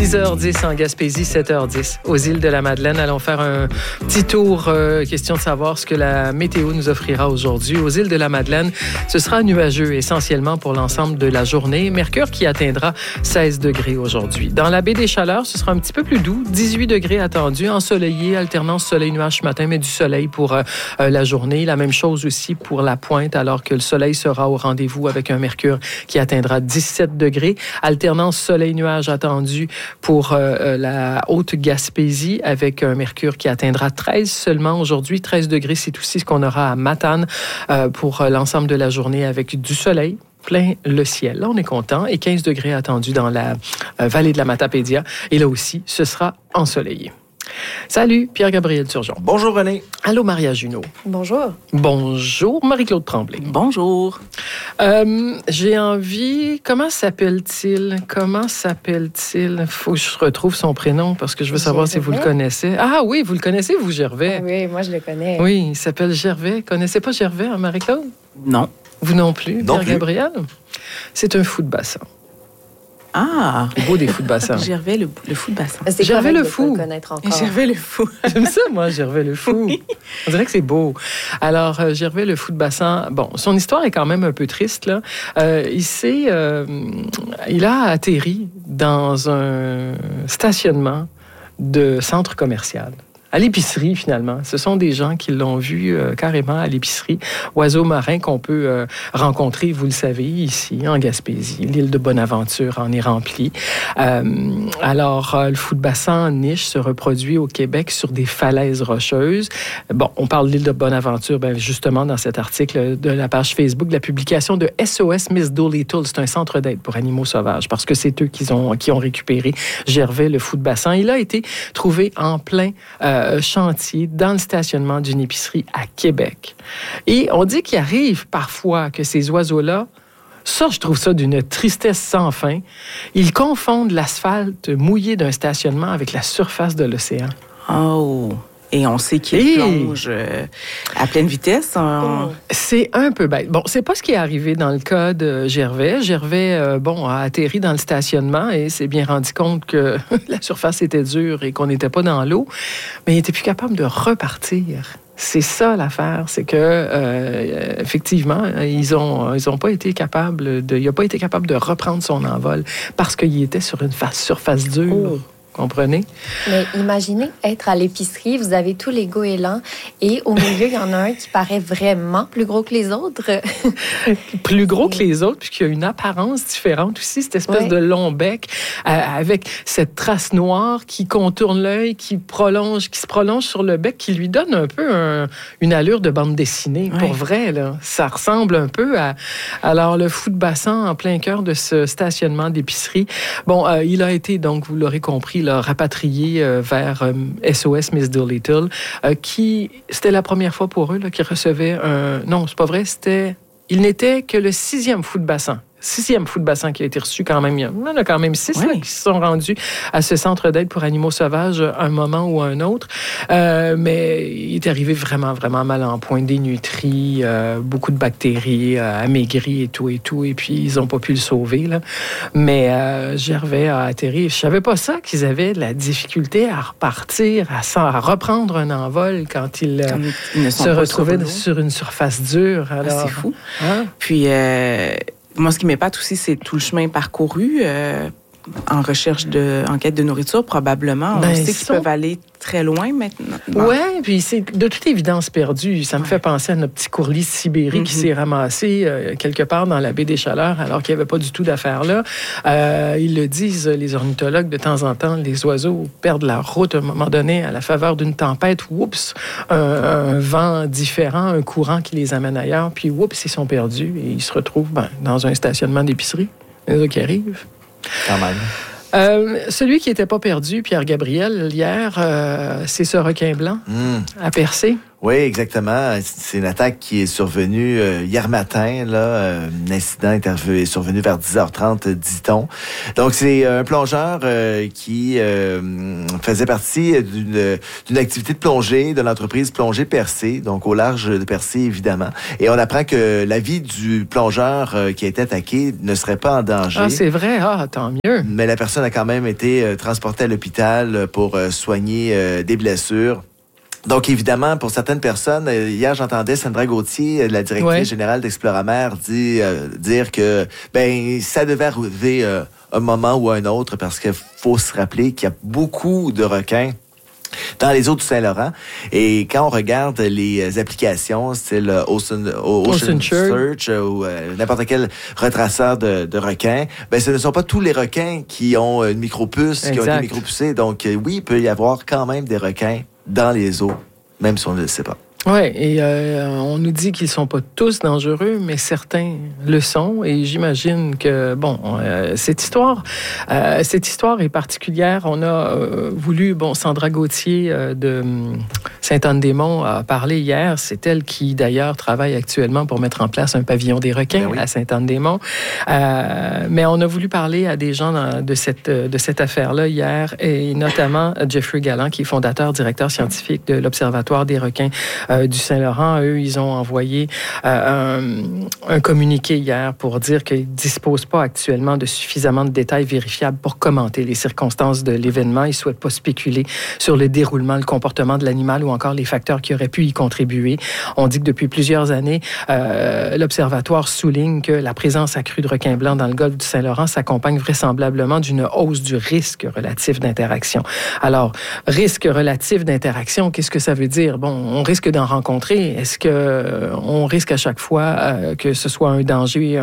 6h10 en Gaspésie, 7h10 aux îles de la Madeleine. Allons faire un petit tour, question de savoir ce que la météo nous offrira aujourd'hui. Aux îles de la Madeleine, ce sera nuageux essentiellement pour l'ensemble de la journée. Mercure qui atteindra 16 degrés aujourd'hui. Dans la baie des Chaleurs, ce sera un petit peu plus doux, 18 degrés attendus, ensoleillé, alternance soleil-nuage ce matin, mais du soleil pour la journée. La même chose aussi pour la Pointe, alors que le soleil sera au rendez-vous avec un mercure qui atteindra 17 degrés. Alternance soleil-nuage attendu pour la Haute-Gaspésie avec un mercure qui atteindra 13 seulement aujourd'hui. 13 degrés, c'est aussi ce qu'on aura à Matane pour l'ensemble de la journée avec du soleil. Plein le ciel. Là, on est content. Et 15 degrés attendus dans la vallée de la Matapédia. Et là aussi, ce sera ensoleillé. Salut, Pierre-Gabriel Turgeon. Bonjour, René. Allô, Maria Junot. Bonjour. Bonjour, Marie-Claude Tremblay. Bonjour. J'ai envie... Comment s'appelle-t-il? Faut que je retrouve son prénom parce que je veux savoir si vous le connaissez. Ah oui, vous le connaissez, vous, Gervais? Ah oui, moi, je le connais. Oui, il s'appelle Gervais. Connaissez pas Gervais, hein, Marie-Claude? Non. Vous non plus, Non Pierre-Gabriel? C'est un fou de bassin. Ah! C'est beau des fous de bassin. Gervais, le fou de bassin. C'est Gervais correct le de fou. pas le connaître encore. Gervais le fou. J'aime ça, moi, Gervais le fou. On dirait que c'est beau. Alors, Gervais le fou de bassin, bon, son histoire est quand même un peu triste, là. Il a atterri dans un stationnement de centre commercial. À l'épicerie, finalement. Ce sont des gens qui l'ont vu carrément à l'épicerie. Oiseau marin qu'on peut rencontrer, vous le savez, ici, en Gaspésie. L'île de Bonaventure en est remplie. Le fou de bassin en niche se reproduit au Québec sur des falaises rocheuses. Bon, on parle de l'île de Bonaventure, justement, dans cet article de la page Facebook de la publication de SOS Miss Dolittle. C'est un centre d'aide pour animaux sauvages, parce que c'est eux qui ont récupéré Gervais, le fou de bassin. Il a été trouvé en plein chantier dans le stationnement d'une épicerie à Québec. Et on dit qu'il arrive parfois que ces oiseaux-là, ça, je trouve ça d'une tristesse sans fin, ils confondent l'asphalte mouillé d'un stationnement avec la surface de l'océan. Oh! Et on sait qu'il plonge à pleine vitesse. C'est un peu bête. Bon, c'est pas ce qui est arrivé dans le cas de Gervais. Gervais, a atterri dans le stationnement et s'est bien rendu compte que la surface était dure et qu'on n'était pas dans l'eau, mais il était plus capable de repartir. C'est ça l'affaire, c'est que effectivement, ils ont pas été capables il a pas été capable de reprendre son envol parce qu'il était sur une surface dure. Oh. Comprenez? Mais imaginez être à l'épicerie, vous avez tous les goélands et au milieu, il y en a un qui paraît vraiment plus gros que les autres. Plus gros que les autres, puisqu'il y a une apparence différente aussi, cette espèce de long bec avec cette trace noire qui contourne l'œil, qui se prolonge sur le bec, qui lui donne un peu une allure de bande dessinée. Pour vrai, là. Ça ressemble un peu à... Alors, le fou de bassin en plein cœur de ce stationnement d'épicerie. Bon, il a été, donc, vous l'aurez compris, rapatrié vers SOS Miss Dolittle, c'était la première fois pour eux qu'ils recevaient un... Non, c'est pas vrai, il n'était que le 6e fou de bassin. 6e fou de bassin qui a été reçu quand même. Il y en a quand même 6 qui se sont rendus à ce centre d'aide pour animaux sauvages à un moment ou à un autre. Mais il est arrivé vraiment, vraiment mal en point. Dénutri, beaucoup de bactéries, amaigri et tout. Et puis, ils n'ont pas pu le sauver. Là. Mais Gervais a atterri. Je savais pas ça, qu'ils avaient de la difficulté à repartir, à reprendre un envol quand ils se retrouvaient sur une surface dure. Alors, c'est fou. Hein? Puis... moi, ce qui m'épate aussi, c'est tout le chemin parcouru en quête de nourriture, probablement. On sait qu'ils peuvent aller très loin maintenant. Oui, puis c'est de toute évidence perdu. Ça me fait penser à notre petit courlis de Sibérie qui s'est ramassé quelque part dans la baie des Chaleurs alors qu'il n'y avait pas du tout d'affaires là. Ils le disent, les ornithologues, de temps en temps, les oiseaux perdent leur route à un moment donné à la faveur d'une tempête. Oups, un vent différent, un courant qui les amène ailleurs, puis oups, ils sont perdus et ils se retrouvent dans un stationnement d'épicerie. C'est ça qui arrive. Quand même. Celui qui n'était pas perdu, Pierre-Gabriel, hier, c'est ce requin blanc à Percé. Oui, exactement. C'est une attaque qui est survenue hier matin. Là, un incident est survenu vers 10h30, dit-on. Donc, c'est un plongeur qui faisait partie d'une activité de plongée de l'entreprise Plongée Percée, donc au large de Percée, évidemment. Et on apprend que la vie du plongeur qui a été attaqué ne serait pas en danger. Ah, c'est vrai? Ah, tant mieux. Mais la personne a quand même été transportée à l'hôpital pour soigner des blessures. Donc, évidemment, pour certaines personnes, hier, j'entendais Sandra Gauthier, la directrice générale d'Exploramer, dire que ça devait arriver un moment ou un autre parce qu'il faut se rappeler qu'il y a beaucoup de requins dans les eaux du Saint-Laurent. Et quand on regarde les applications, style Ocean Search ou n'importe quel retraceur de requins, ce ne sont pas tous les requins qui ont une micropuce, qui ont été micropucés. Donc, oui, il peut y avoir quand même des requins dans les eaux, même si on ne le sait pas. Oui, et on nous dit qu'ils ne sont pas tous dangereux, mais certains le sont. Et j'imagine que, cette histoire est particulière. On a voulu, Sandra Gauthier de Sainte-Anne-des-Monts a parlé hier. C'est elle qui, d'ailleurs, travaille actuellement pour mettre en place un pavillon des requins à Sainte-Anne-des-Monts. Mais on a voulu parler à des gens de cette affaire-là hier, et notamment Jeffrey Galland, qui est fondateur, directeur scientifique de l'Observatoire des requins du Saint-Laurent. Eux, ils ont envoyé un communiqué hier pour dire qu'ils ne disposent pas actuellement de suffisamment de détails vérifiables pour commenter les circonstances de l'événement. Ils ne souhaitent pas spéculer sur le déroulement, le comportement de l'animal ou encore les facteurs qui auraient pu y contribuer. On dit que depuis plusieurs années, l'Observatoire souligne que la présence accrue de requins blancs dans le golfe du Saint-Laurent s'accompagne vraisemblablement d'une hausse du risque relatif d'interaction. Alors, risque relatif d'interaction, qu'est-ce que ça veut dire? On risque d'en rencontrer. Est-ce qu'on risque à chaque fois que ce soit un danger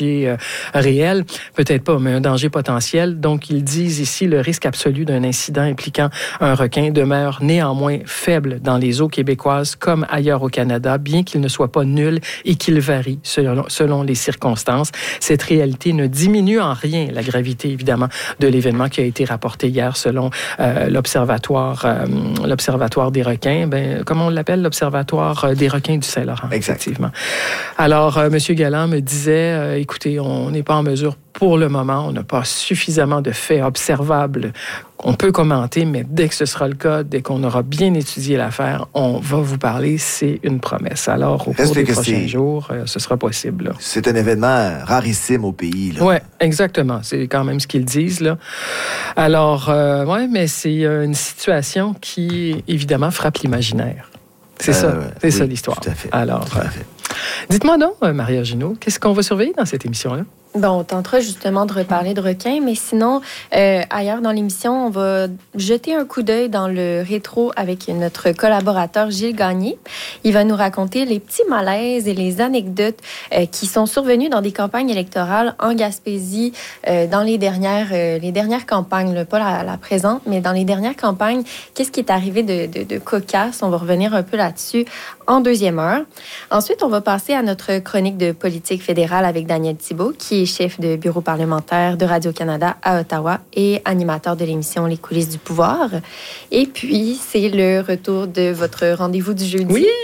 réel? Peut-être pas, mais un danger potentiel. Donc, ils disent ici, le risque absolu d'un incident impliquant un requin demeure néanmoins faible dans les eaux québécoises comme ailleurs au Canada, bien qu'il ne soit pas nul et qu'il varie selon les circonstances. Cette réalité ne diminue en rien la gravité, évidemment, de l'événement qui a été rapporté hier selon l'Observatoire des requins. Comment on l'appelle? L'Observatoire des requins du Saint-Laurent. Effectivement. Alors, M. Galland me disait, écoutez, on n'est pas en mesure pour le moment, on n'a pas suffisamment de faits observables. On peut commenter, mais dès que ce sera le cas, dès qu'on aura bien étudié l'affaire, on va vous parler. C'est une promesse. Alors, au cours des prochains jours, ce sera possible. Là. C'est un événement rarissime au pays. Oui, exactement. C'est quand même ce qu'ils disent. Là. Alors, mais c'est une situation qui, évidemment, frappe l'imaginaire. C'est ça l'histoire. Tout à fait. Alors, dites-moi donc, Maria Gino, qu'est-ce qu'on va surveiller dans cette émission-là? On tentera justement de reparler de requins, mais sinon, ailleurs dans l'émission, on va jeter un coup d'œil dans le rétro avec notre collaborateur Gilles Gagné. Il va nous raconter les petits malaises et les anecdotes qui sont survenus dans des campagnes électorales en Gaspésie dans les dernières campagnes, là, pas la présente, mais dans les dernières campagnes. Qu'est-ce qui est arrivé de cocasse? On va revenir un peu là-dessus en deuxième heure. Ensuite, on va passer à notre chronique de politique fédérale avec Daniel Thibault, qui est chef de bureau parlementaire de Radio-Canada à Ottawa et animateur de l'émission Les coulisses du pouvoir. Et puis, c'est le retour de votre rendez-vous du jeudi. Oui!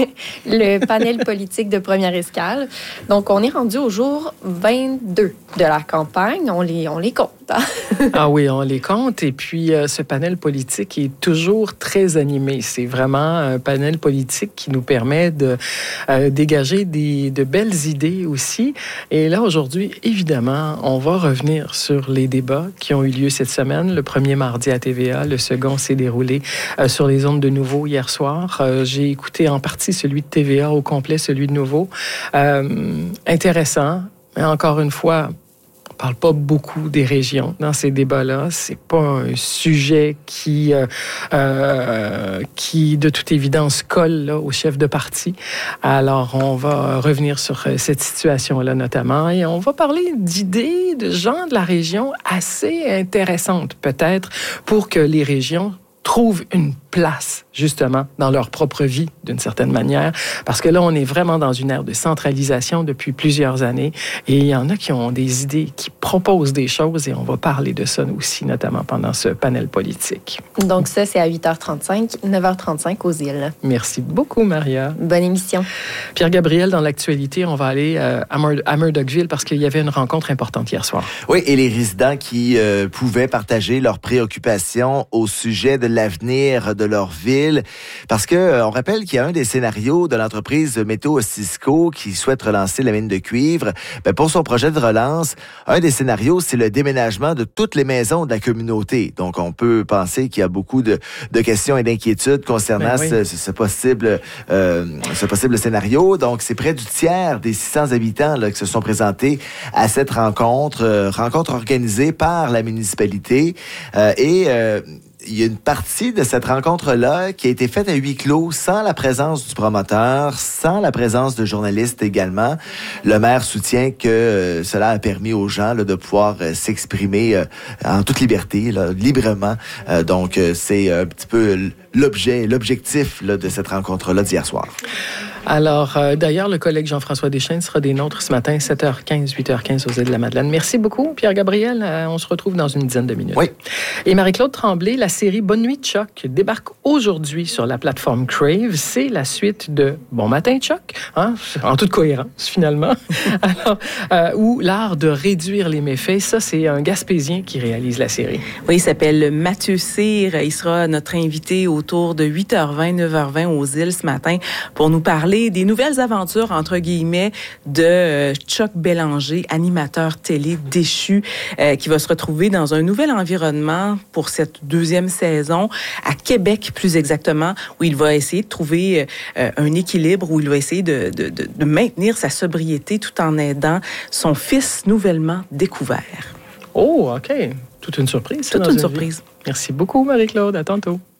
Le panel politique de Première Escale. Donc, on est rendu au jour 22 de la campagne. On les compte. Hein? Ah oui, on les compte. Et puis, ce panel politique est toujours très animé. C'est vraiment un panel politique qui nous permet de dégager de belles idées aussi. Et là, aujourd'hui, évidemment, on va revenir sur les débats qui ont eu lieu cette semaine. Le premier mardi à TVA, le second s'est déroulé sur les ondes de Nouveau hier soir. J'ai écouté en partie celui de TVA, au complet celui de Nouveau. Intéressant, mais encore une fois, on parle pas beaucoup des régions dans ces débats-là. C'est pas un sujet qui de toute évidence, colle là, au chef de parti. Alors, on va revenir sur cette situation-là notamment et on va parler d'idées de gens de la région assez intéressantes, peut-être, pour que les régions trouvent une place, justement, dans leur propre vie, d'une certaine manière. Parce que là, on est vraiment dans une ère de centralisation depuis plusieurs années. Et il y en a qui ont des idées, qui proposent des choses. Et on va parler de ça aussi, notamment pendant ce panel politique. Donc ça, c'est à 8h35, 9h35 aux îles. Merci beaucoup, Maria. Bonne émission. Pierre-Gabriel, dans l'actualité, on va aller à Murdochville parce qu'il y avait une rencontre importante hier soir. Oui, et les résidents qui pouvaient partager leurs préoccupations au sujet de l'avenir de leur ville. Parce que on rappelle qu'il y a un des scénarios de l'entreprise Métaux Cisco qui souhaite relancer la mine de cuivre. Bien, pour son projet de relance, un des scénarios, c'est le déménagement de toutes les maisons de la communauté. Donc, on peut penser qu'il y a beaucoup de questions et d'inquiétudes concernant ce possible scénario. Donc, c'est près du tiers des 600 habitants là, qui se sont présentés à cette rencontre organisée par la municipalité. Il y a une partie de cette rencontre-là qui a été faite à huis clos, sans la présence du promoteur, sans la présence de journalistes également. Le maire soutient que cela a permis aux gens là, de pouvoir s'exprimer en toute liberté, là, librement. Donc, c'est un petit peu l'objectif là, de cette rencontre-là d'hier soir. Alors, d'ailleurs, le collègue Jean-François Deschênes sera des nôtres ce matin, 7h15, 8h15 aux Îles-de-la-Madeleine. Merci beaucoup, Pierre-Gabriel. On se retrouve dans une dizaine de minutes. Oui. Et Marie-Claude Tremblay, la série Bonne nuit, Chuck débarque aujourd'hui sur la plateforme Crave. C'est la suite de Bon matin, Chuck, hein, en toute cohérence, finalement. Alors, où l'art de réduire les méfaits, ça, c'est un Gaspésien qui réalise la série. Oui, il s'appelle Mathieu Cyr. Il sera notre invité autour de 8h20, 9h20 aux Îles ce matin pour nous parler des nouvelles aventures, entre guillemets, de Chuck Bélanger, animateur télé déchu, qui va se retrouver dans un nouvel environnement pour cette deuxième saison, à Québec plus exactement, où il va essayer de trouver un équilibre, où il va essayer de maintenir sa sobriété tout en aidant son fils nouvellement découvert. Oh, OK. Toute une surprise. Toute une surprise. Merci beaucoup, Marie-Claude. À tantôt.